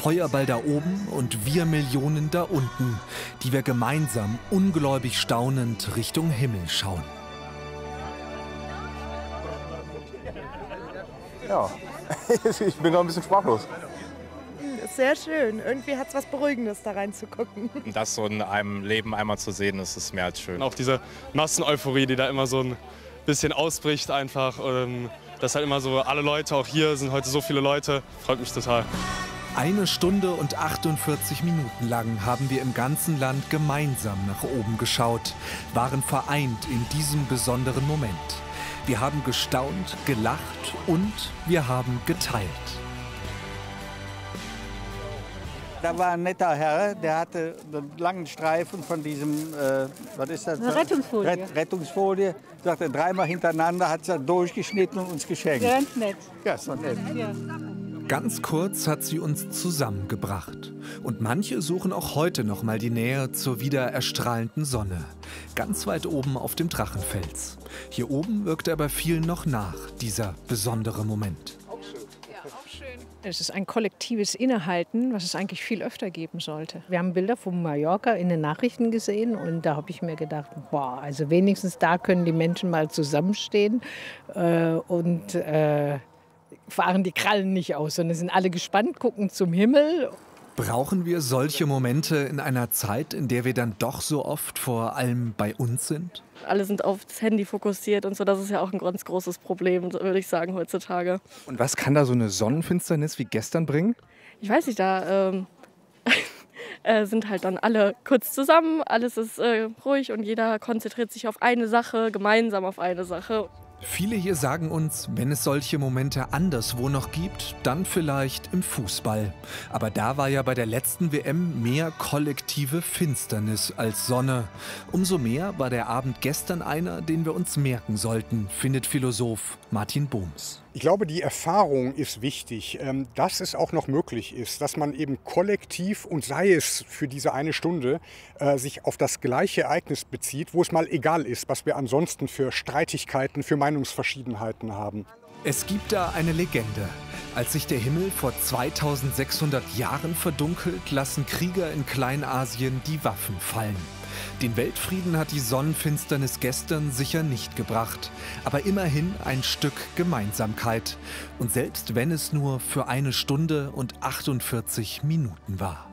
Feuerball da oben und wir Millionen da unten, die wir gemeinsam ungläubig staunend Richtung Himmel schauen. Ja, ich bin noch ein bisschen sprachlos. Sehr schön. Irgendwie hat es was Beruhigendes, da reinzugucken. Das so in einem Leben einmal zu sehen, das ist mehr als schön. Auch diese Masseneuphorie, die da immer so ein bisschen ausbricht einfach. Dass halt immer so alle Leute, auch hier sind heute so viele Leute, freut mich total. 1 Stunde und 48 Minuten lang haben wir im ganzen Land gemeinsam nach oben geschaut, waren vereint in diesem besonderen Moment. Wir haben gestaunt, gelacht und wir haben geteilt. Da war ein netter Herr, der hatte einen langen Streifen von diesem, was ist das? Eine Rettungsfolie. Rettungsfolie. Sagte, 3-mal hintereinander hat sie durchgeschnitten und uns geschenkt. Ganz nett. Ja, ist doch nett. Ja. Ganz kurz hat sie uns zusammengebracht. Und manche suchen auch heute noch mal die Nähe zur wieder erstrahlenden Sonne. Ganz weit oben auf dem Drachenfels. Hier oben wirkt er bei vielen noch nach, dieser besondere Moment. Es ist ein kollektives Innehalten, was es eigentlich viel öfter geben sollte. Wir haben Bilder von Mallorca in den Nachrichten gesehen und da habe ich mir gedacht, boah, also wenigstens da können die Menschen mal zusammenstehen und fahren die Krallen nicht aus, sondern sind alle gespannt, gucken zum Himmel. Brauchen wir solche Momente in einer Zeit, in der wir dann doch so oft vor allem bei uns sind? Alle sind aufs Handy fokussiert und so. Das ist ja auch ein ganz großes Problem, würde ich sagen, heutzutage. Und was kann da so eine Sonnenfinsternis wie gestern bringen? Ich weiß nicht, da sind halt dann alle kurz zusammen, alles ist ruhig und jeder konzentriert sich auf eine Sache, gemeinsam auf eine Sache. Viele hier sagen uns, wenn es solche Momente anderswo noch gibt, dann vielleicht im Fußball. Aber da war ja bei der letzten WM mehr kollektive Finsternis als Sonne. Umso mehr war der Abend gestern einer, den wir uns merken sollten, findet Philosoph Martin Bohms. Ich glaube, die Erfahrung ist wichtig, dass es auch noch möglich ist, dass man eben kollektiv und sei es für diese 1 Stunde sich auf das gleiche Ereignis bezieht, wo es mal egal ist, was wir ansonsten für Streitigkeiten, für Meinungsverschiedenheiten haben. Es gibt da eine Legende. Als sich der Himmel vor 2600 Jahren verdunkelt, lassen Krieger in Kleinasien die Waffen fallen. Den Weltfrieden hat die Sonnenfinsternis gestern sicher nicht gebracht, aber immerhin ein Stück Gemeinsamkeit. Und selbst wenn es nur für 1 Stunde und 48 Minuten war.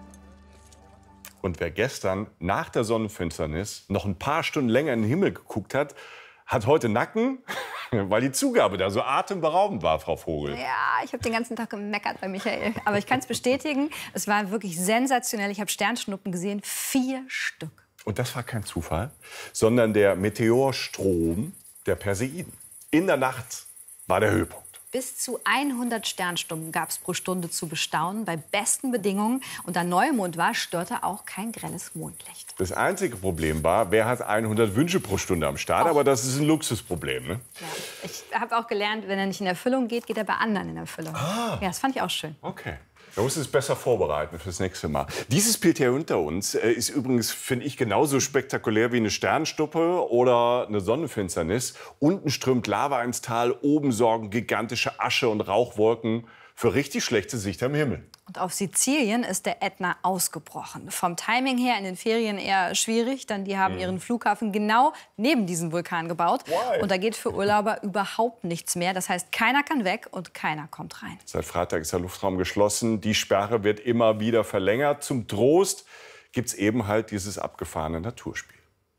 Und wer gestern nach der Sonnenfinsternis noch ein paar Stunden länger in den Himmel geguckt hat, hat heute Nacken, weil die Zugabe da so atemberaubend war, Frau Vogel. Ja, ich habe den ganzen Tag gemeckert bei Michael. Aber ich kann es bestätigen, es war wirklich sensationell. Ich habe Sternschnuppen gesehen, 4 Stück. Und das war kein Zufall, sondern der Meteorstrom der Perseiden. In der Nacht war der Höhepunkt. Bis zu 100 Sternstunden gab es pro Stunde zu bestaunen, bei besten Bedingungen. Und da Neumond war, störte auch kein grelles Mondlicht. Das einzige Problem war, wer hat 100 Wünsche pro Stunde am Start? Aber das ist ein Luxusproblem, ne? Ja. Ich habe auch gelernt, wenn er nicht in Erfüllung geht, geht er bei anderen in Erfüllung. Ja, das fand ich auch schön. Okay. Da muss es besser vorbereiten fürs nächste Mal. Dieses Bild hier hinter uns ist übrigens, finde ich, genauso spektakulär wie eine Sternschnuppe oder eine Sonnenfinsternis. Unten strömt Lava ins Tal, oben sorgen gigantische Asche- und Rauchwolken für richtig schlechte Sicht am Himmel. Und auf Sizilien ist der Ätna ausgebrochen. Vom Timing her in den Ferien eher schwierig, denn die haben ihren Flughafen genau neben diesen Vulkan gebaut. Why? Und da geht für Urlauber überhaupt nichts mehr. Das heißt, keiner kann weg und keiner kommt rein. Seit Freitag ist der Luftraum geschlossen. Die Sperre wird immer wieder verlängert. Zum Trost gibt es eben halt dieses abgefahrene Naturspiel.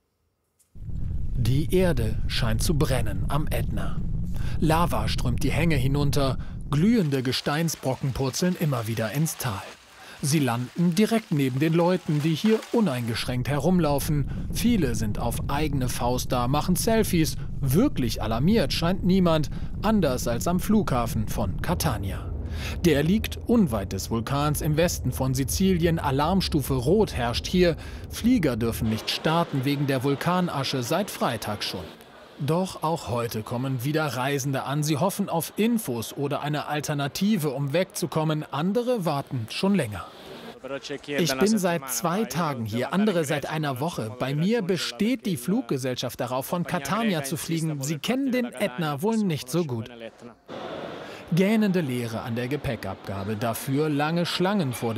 Die Erde scheint zu brennen am Ätna. Lava strömt die Hänge hinunter. Glühende Gesteinsbrocken purzeln immer wieder ins Tal. Sie landen direkt neben den Leuten, die hier uneingeschränkt herumlaufen. Viele sind auf eigene Faust da, machen Selfies. Wirklich alarmiert scheint niemand, anders als am Flughafen von Catania. Der liegt unweit des Vulkans im Westen von Sizilien. Alarmstufe Rot herrscht hier. Flieger dürfen nicht starten wegen der Vulkanasche seit Freitag schon. Doch auch heute kommen wieder Reisende an. Sie hoffen auf Infos oder eine Alternative, um wegzukommen. Andere warten schon länger. Ich bin seit 2 Tagen hier, andere seit einer Woche. Bei mir besteht die Fluggesellschaft darauf, von Catania zu fliegen. Sie kennen den Ätna wohl nicht so gut. Gähnende Leere an der Gepäckabgabe, dafür lange Schlangen vor